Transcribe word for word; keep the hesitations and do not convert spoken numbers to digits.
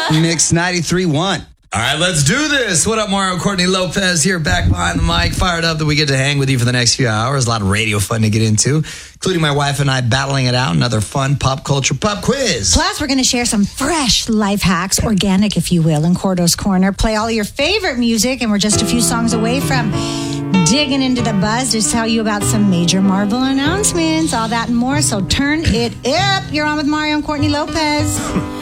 Mix ninety-three point one. All right, let's do this. What up, Mario? Courtney Lopez here, back behind the mic, fired up that we get to hang with you for the next few hours. A lot of radio fun to get into, including my wife and I battling it out. Another fun pop culture pop quiz. Plus, we're going to share some fresh life hacks, organic, if you will, in Cordo's Corner. Play all your favorite music, and we're just a few songs away from digging into the buzz to tell you about some major Marvel announcements, all that and more. So turn it up. You're on with Mario and Courtney Lopez.